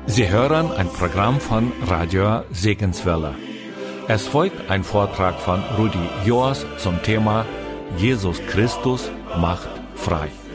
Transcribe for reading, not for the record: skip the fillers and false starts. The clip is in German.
Sie hören ein Programm von Radio Segenswelle. Es folgt ein Vortrag von Rudi Joas zum Thema Jesus Christus macht frei.